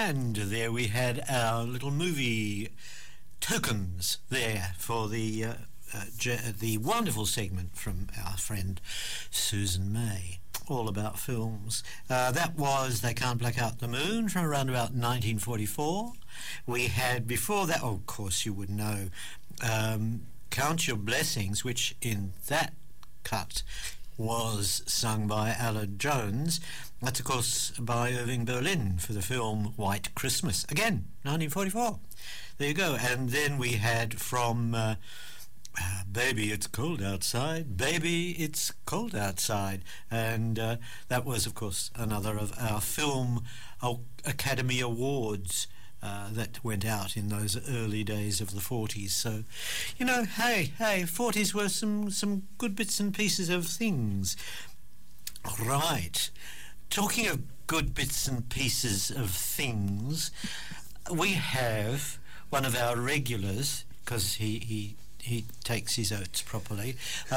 And there we had our little movie tokens there for the wonderful segment from our friend Susan May, all about films. That was They Can't Black Out the Moon from around about 1944. We had before that, of course you would know, Count Your Blessings, which in that cut was sung by Alan Jones. That's, of course, by Irving Berlin for the film White Christmas. Again, 1944. There you go. And then we had from Baby, It's Cold Outside, Baby, It's Cold Outside. And that was, of course, another of our Film Academy Awards that went out in those early days of the 40s. So, you know, hey, 40s were some good bits and pieces of things. Right. Talking of good bits and pieces of things, we have one of our regulars, because he takes his oats properly,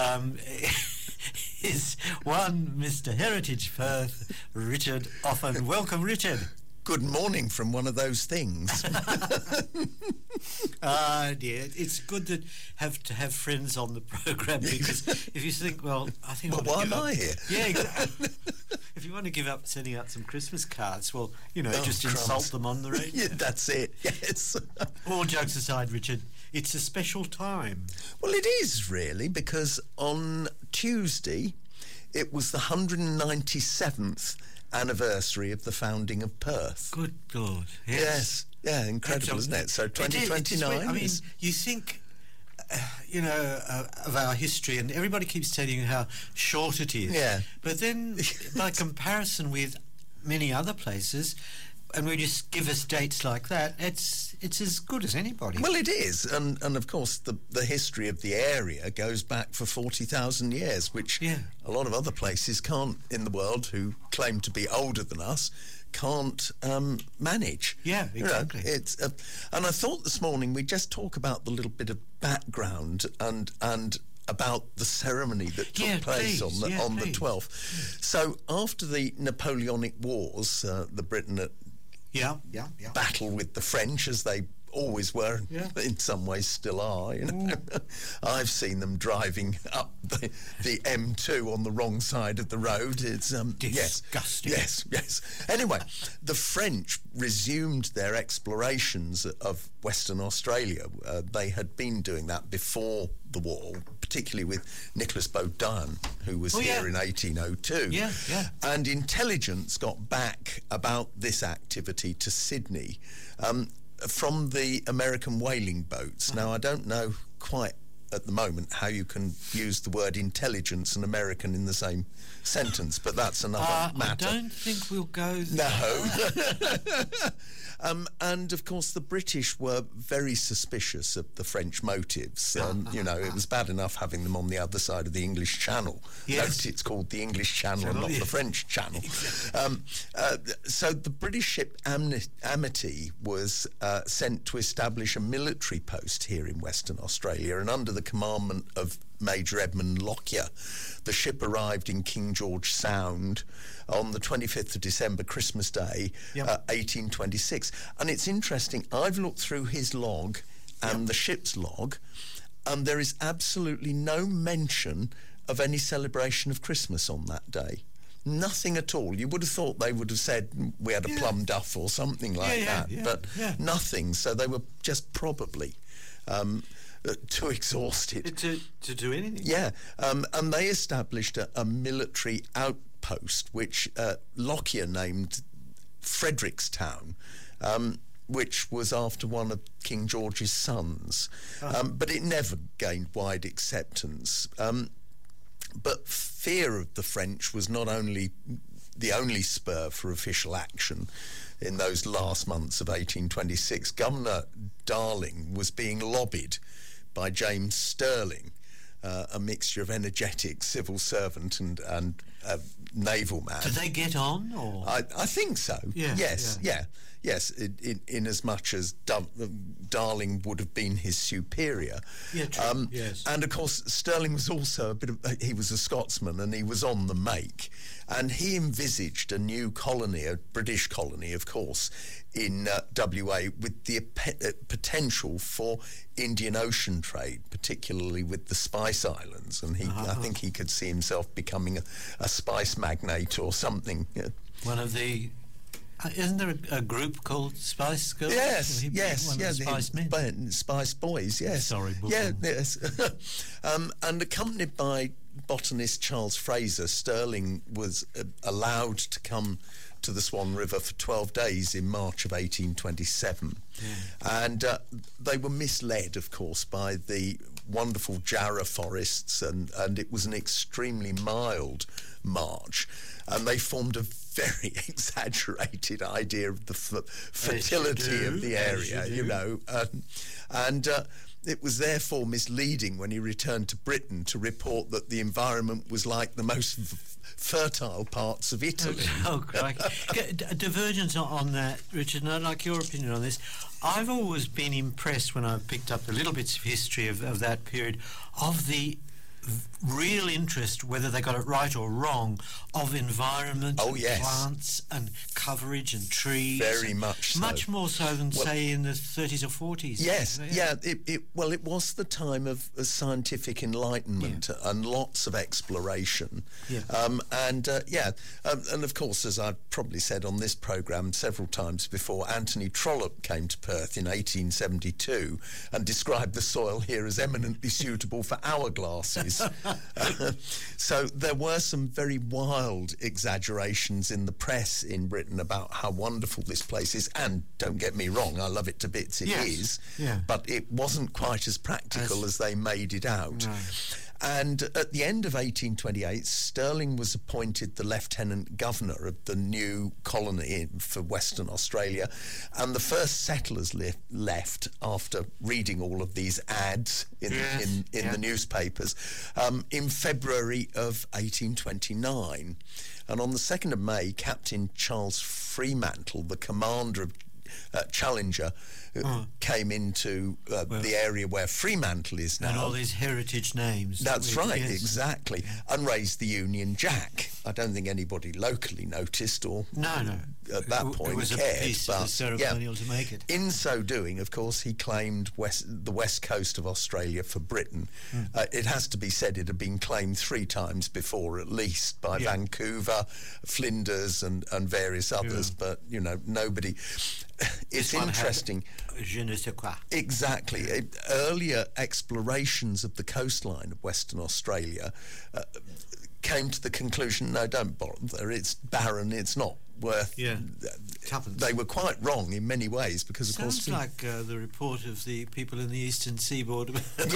is one Mr. Heritage Perth, Richard Offen. Welcome, Richard. Good morning from one of those things. Dear, it's good to have friends on the program, because if you think, well, I think, well, why am I here? Yeah, exactly. If you want to give up sending out some Christmas cards, well, you know, just crumbs. insult them on the radio. Yeah, that's it. Yes. All jokes aside, Richard, it's a special time. Well, it is really, because on Tuesday it was the 197th anniversary of the founding of Perth. Good Lord. Yes. Yeah, incredible, isn't it? So 2029. I mean, you think, of our history, and everybody keeps telling you how short it is. Yeah. But then, by comparison with many other places, and we just give us dates like that, it's as good as anybody. Well, it is, and of course the history of the area goes back for 40,000 years, which a lot of other places can't in the world, who claim to be older than us, can't manage. Yeah, exactly. You know, it's and I thought this morning we'd just talk about the little bit of background and about the ceremony that took place on the 12th. So after the Napoleonic Wars, the Britain battle with the French, as they always were, in some ways still are, you know. I've seen them driving up the M2 on the wrong side of the road. It's disgusting. Yes. Anyway, the French resumed their explorations of Western Australia. They had been doing that before the war, particularly with Nicholas Baudin, who was here in 1802. And intelligence got back about this activity to Sydney from the American whaling boats. Now, I don't know quite at the moment how you can use the word intelligence and American in the same sentence, but that's another matter. I don't think we'll go there. No. And of course the British were very suspicious of the French motives. You know, it was bad enough having them on the other side of the English Channel. Note it's called the English Channel and not the French Channel. So the British ship Amity was sent to establish a military post here in Western Australia, and under the commandment of Major Edmund Lockyer, the ship arrived in King George Sound on the 25th of December, Christmas Day, 1826. And it's interesting, I've looked through his log and the ship's log, and there is absolutely no mention of any celebration of Christmas on that day. Nothing at all. You would have thought they would have said we had a plum duff or something like that, but nothing. So they were just probably too exhausted to do anything. Yeah, and they established a military outpost, which Lockyer named Frederickstown, which was after one of King George's sons. But it never gained wide acceptance. But fear of the French was not only the only spur for official action. In those last months of 1826, Governor Darling was being lobbied by James Sterling, a mixture of energetic civil servant and naval man. Did they get on? Or I think so. Yeah, yes. Yeah. Yes, in as much as Darling would have been his superior. Yeah, true. Yes. And of course, Stirling was also he was a Scotsman, and he was on the make. And he envisaged a new colony, a British colony, of course, in WA, with the potential for Indian Ocean trade, particularly with the Spice Islands. And I think he could see himself becoming a spice magnate or something. One of the... Isn't there a group called Spice Girls? Yes, one of the Spice Men. Spice Boys, yes. Sorry, yes. And accompanied by botanist Charles Fraser, Stirling was allowed to come to the Swan River for 12 days in March of 1827. Yeah. And they were misled, of course, by the wonderful Jarrah forests, and it was an extremely mild march. And they formed a very exaggerated idea of the fertility of the area, you know. And it was therefore misleading when he returned to Britain to report that the environment was like the most fertile parts of Italy. Oh, crikey. Divergence on that, Richard, and I'd like your opinion on this. I've always been impressed when I've picked up the little bits of history of that period, of the real interest, whether they got it right or wrong, of environment, plants and coverage and trees. Very much so. Much more so than, say, in the 30s or 40s. Yes, it was the time of scientific enlightenment and lots of exploration. And of course, as I've probably said on this programme several times before, Anthony Trollope came to Perth in 1872 and described the soil here as eminently suitable for hourglasses. So there were some very wild exaggerations in the press in Britain about how wonderful this place is, and don't get me wrong, I love it to bits, it is, but it wasn't quite as practical as they made it out. No. And at the end of 1828, Stirling was appointed the Lieutenant Governor of the new colony for Western Australia, and the first settlers left after reading all of these ads in the newspapers in February of 1829. And on the 2nd of May, Captain Charles Fremantle, the commander of Challenger, came into the area where Fremantle is now. And all these heritage names. That's right, exactly. And raised the Union Jack. I don't think anybody locally noticed or at that point it was cared. A piece of the ceremonial to make it. In so doing, of course, he claimed the west coast of Australia for Britain. It has to be said it had been claimed 3 times before, at least, by Vancouver, Flinders and various others, but, you know, nobody... It's interesting. Je ne sais quoi. Exactly. Earlier explorations of the coastline of Western Australia came to the conclusion, no, don't bother, it's barren, it's not worth... They were quite wrong in many ways, because of course... Sounds like the report of the people in the eastern seaboard.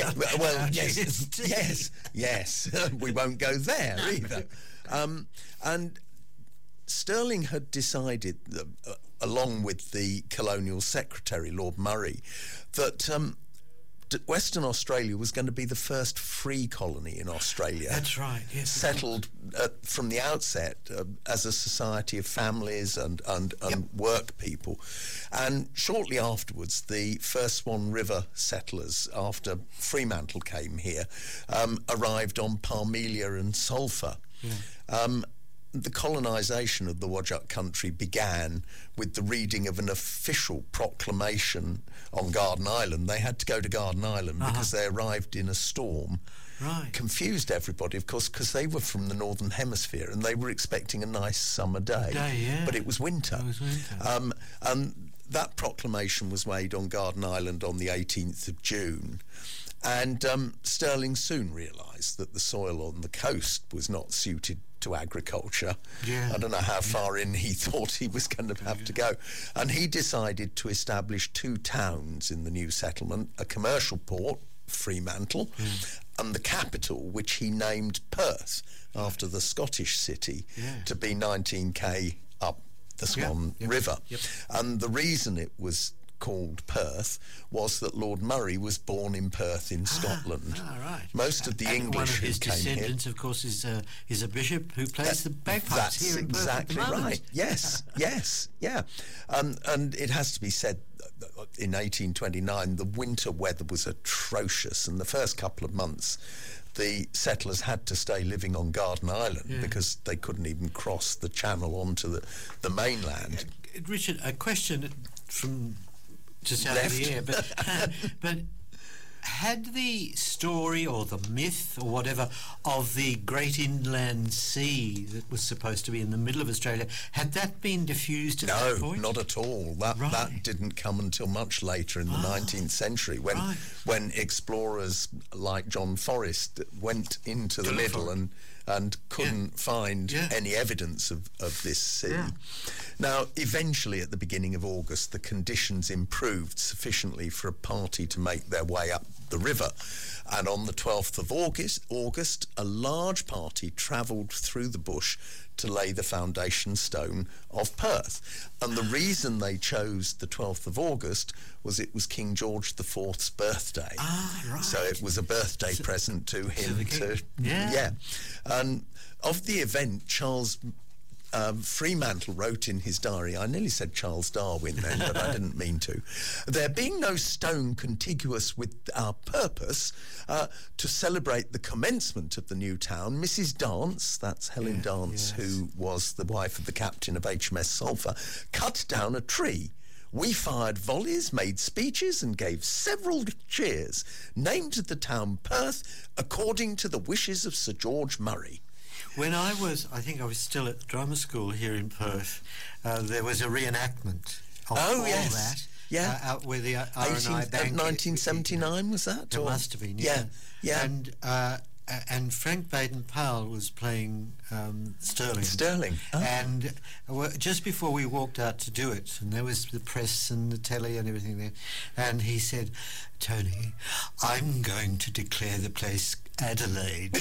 Yes. We won't go there either. And Stirling had decided, along with the colonial secretary, Lord Murray, that Western Australia was going to be the first free colony in Australia. That's right, yes. Settled from the outset as a society of families and work people. And shortly afterwards, the first Swan River settlers, after Fremantle came here, arrived on Parmelia and Sulphur. The colonisation of the Whadjuk country began with the reading of an official proclamation on Garden Island. They had to go to Garden Island because they arrived in a storm. Right. Confused everybody, of course, because they were from the Northern Hemisphere and they were expecting a nice summer day. But it was winter. And that proclamation was made on Garden Island on the 18th of June. And Stirling soon realised that the soil on the coast was not suited to agriculture. I don't know how far in he thought he was going to have to go. And he decided to establish 2 towns in the new settlement, a commercial port, Fremantle, and the capital, which he named Perth, after the Scottish city, to be 19k up the Swan River. And the reason it was called Perth was that Lord Murray was born in Perth in Scotland. Right. Most of the English one of who his came here... descendants, of course, is a bishop who plays the bagpipes here in Perth. That's exactly right. Yes, yeah. And it has to be said, in 1829, the winter weather was atrocious, and the first couple of months the settlers had to stay living on Garden Island because they couldn't even cross the channel onto the mainland. Richard, a question from just out of the air, but had the story or the myth or whatever of the great inland sea that was supposed to be in the middle of Australia, had that been diffused at that point? No, not at all. That didn't come until much later in the 19th century when explorers like John Forrest went into the middle and couldn't find any evidence of this sea. Yeah. Now, eventually, at the beginning of August, the conditions improved sufficiently for a party to make their way up the river. And on the 12th of August, a large party travelled through the bush to lay the foundation stone of Perth. And the reason they chose the 12th of August was it was King George IV's birthday. Right. So it was a birthday present to him. Yeah. And of the event, Charles Fremantle wrote in his diary, I nearly said Charles Darwin then, but I didn't mean to, there being no stone contiguous with our purpose to celebrate the commencement of the new town, Mrs. Dance, that's Helen Dance, who was the wife of the captain of HMS Sulphur, cut down a tree. We fired volleys, made speeches and gave several cheers, named the town Perth according to the wishes of Sir George Murray. When I think I was still at drama school here in Perth, there was a reenactment of all that. Yeah. Out where the RNI Bank... 1979, was that? It must have been, yeah. And Frank Baden-Powell was playing Sterling. Oh. And just before we walked out to do it, and there was the press and the telly and everything there, and he said, Tony, I'm going to declare the place Adelaide.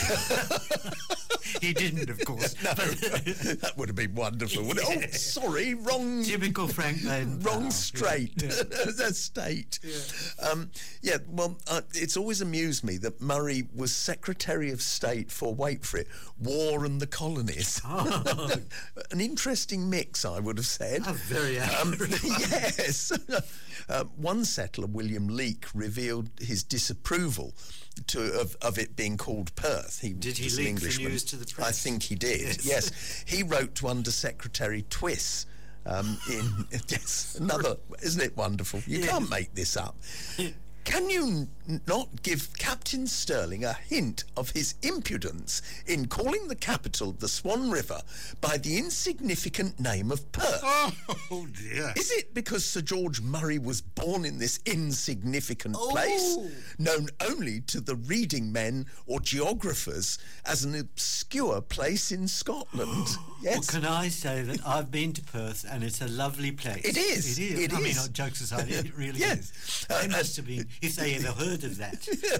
He didn't, of course. No, that would have been wonderful, wouldn't it? Oh, sorry, wrong... Typical Frank Baden. Wrong straight. The state. Yeah. It's always amused me that Murray was Secretary of State for, wait for it, War and the Colonies. Oh. An interesting mix, I would have said. Oh, very accurate. Yes. One settler, William Leake, revealed his disapproval of it being called Perth. Did he leak the news to the press? I think he did. Yes. He wrote to Under Secretary Twiss. Another, isn't it wonderful? You can't make this up. Can you not give Captain Sterling a hint of his impudence in calling the capital the Swan River by the insignificant name of Perth? Oh, dear. Is it because Sir George Murray was born in this insignificant place, known only to the reading men or geographers as an obscure place in Scotland? Yes. Well, can I say that I've been to Perth and it's a lovely place? It is. It is. I mean, jokes aside, it really is. They must have been, if they ever heard of that.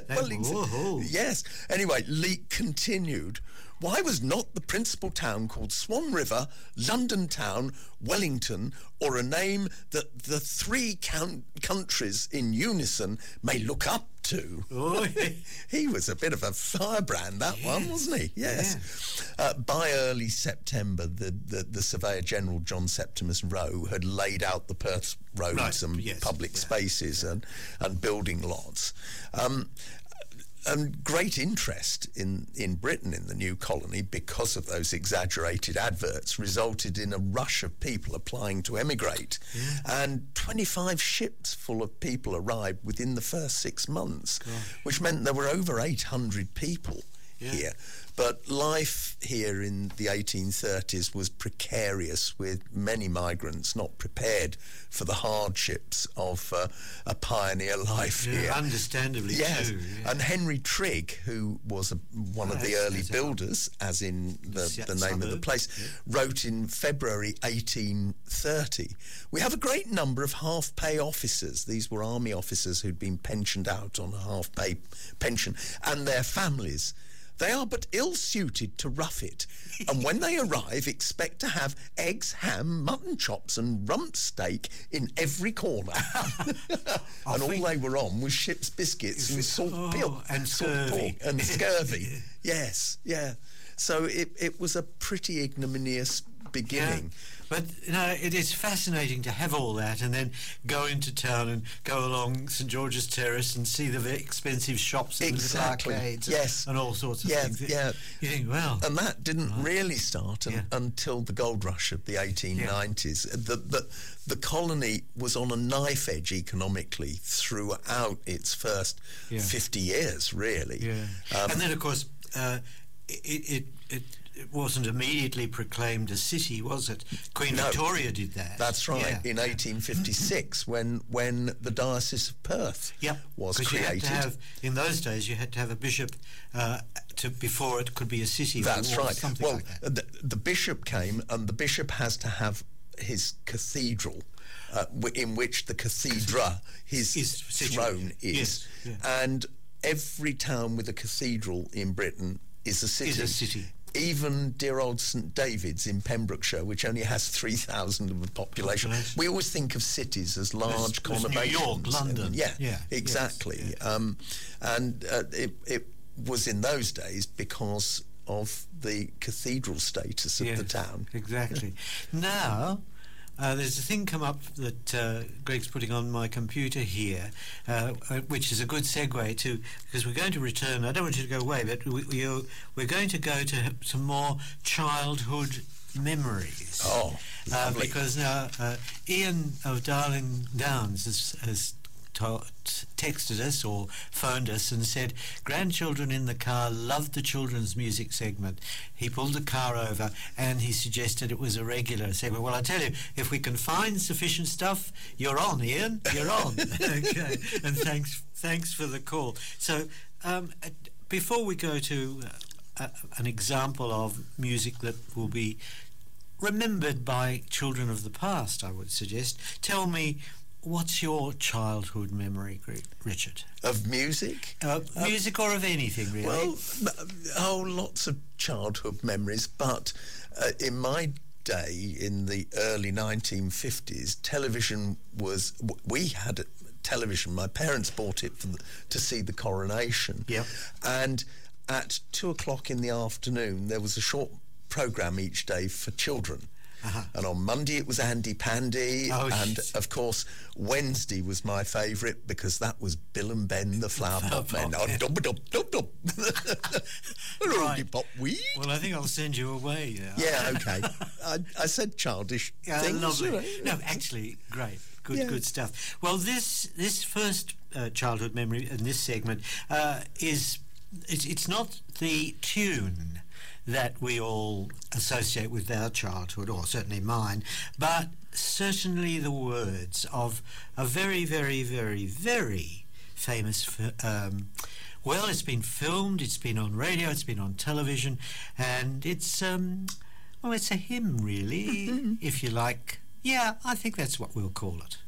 Yes. Anyway, Leake continued. Why was not the principal town called Swan River, London Town, Wellington, or a name that the three countries in unison may look up to? Oh, he was a bit of a firebrand, that one, wasn't he? Yes. By early September, the Surveyor General, John Septimus Roe, had laid out the Perth roads and public spaces and building lots. And great interest in Britain in the new colony because of those exaggerated adverts resulted in a rush of people applying to emigrate. And 25 ships full of people arrived within the first 6 months, which meant there were over 800 people here. But life here in the 1830s was precarious, with many migrants not prepared for the hardships of a pioneer life here. Understandably, too. And Henry Trigg, who was one of the early builders, as in the name of the place, wrote in February 1830, we have a great number of half-pay officers. These were army officers who'd been pensioned out on a half-pay pension, and their families. They are but ill-suited to rough it, and when they arrive, expect to have eggs, ham, mutton chops and rump steak in every corner. And all they were on was ship's biscuits and salt pork and scurvy. Yes, yeah. So it was a pretty ignominious beginning. Yeah. But, it is fascinating to have all that and then go into town and go along St George's Terrace and see the very expensive shops and little arcades and all sorts of things. Yeah. You think, well... And that didn't really start until the gold rush of the 1890s. The colony was on a knife edge economically throughout its first 50 years, really. Yeah. And then, of course, it wasn't immediately proclaimed a city, was it? Queen Victoria did that. That's right, in 1856, when the Diocese of Perth was created. You had to have, in those days, you had to have a bishop before it could be a city. That's right. Well, like that. The bishop came, and the bishop has to have his cathedral, in which the cathedra, his throne is. Yes. Yeah. And every town with a cathedral in Britain is a city. Even dear old St David's in Pembrokeshire, which only has 3,000 of the population. We always think of cities as large conurbations. New York, London. Exactly. Yes. It was in those days because of the cathedral status of the town. Exactly. Now... there's a thing come up that Greg's putting on my computer here, which is a good segue to, because we're going to return, I don't want you to go away, but we're going to go to some more childhood memories. Oh, lovely. Because now Ian of Darling Downs has texted us or phoned us and said grandchildren in the car loved the children's music segment. He pulled the car over and he suggested it was a regular segment. Well, I tell you, if we can find sufficient stuff, you're on, Ian. You're on. Okay. And thanks for the call. So before we go to an example of music that will be remembered by children of the past, I would suggest, tell me, what's your childhood memory, Richard? Of music? Music or of anything, really? Well, lots of childhood memories, but in my day, in the early 1950s, television was... We had television. My parents bought it to see the coronation. Yep. And at 2:00 in the afternoon, there was a short programme each day for children. And on Monday it was Andy Pandy, and of course Wednesday was my favourite because that was Bill and Ben the Flower Pot Men. Dub. Right. Well, I think I'll send you away. Yeah, okay. I said childish things. Lovely. No, actually, great. Good stuff. Well, this first childhood memory in this segment it's not the tune that we all associate with our childhood, or certainly mine, but certainly the words of a very, very, very, very famous... it's been filmed, it's been on radio, it's been on television, and it's a hymn, really, if you like. Yeah, I think that's what we'll call it.